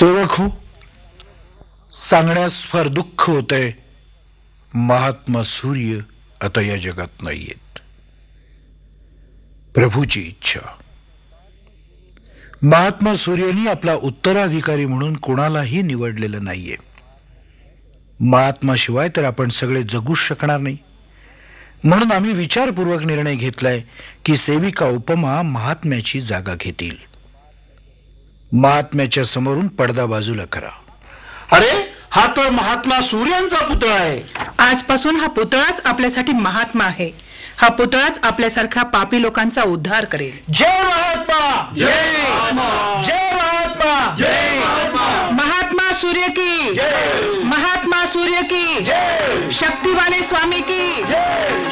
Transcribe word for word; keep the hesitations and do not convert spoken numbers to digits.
सेवक हो, सांगण्यास फार दुःख होतंय, महात्मा सूर्य आता या जगात नाहीयेत. प्रभूची इच्छा. महात्मा सूर्यांनी आपला उत्तराधिकारी म्हणून कोणालाही निवडलेलं नाहीये. महात्मा शिवाय तर आपण सगळे जगूच शकणार नाही. म्हणून आम्ही विचारपूर्वक निर्णय घेतलाय की सेविका उपमा महात्म्याची जागा घेतील. महात्म्याच्या समोरून पडदा बाजूला करा. अरे, हा तर महात्मा सूर्यांचा पुतळा आहे. आजपासून हा पुतळाच आपल्यासाठी महात्मा आहे. हा पुतळाच आपल्यासारख्या पापी लोकांचा उद्धार करेल. जय महात्मा, जय जय महात्मा, जय महात्मा सूर्य की, महात्मा सूर्य की, शक्तिवाले स्वामी की.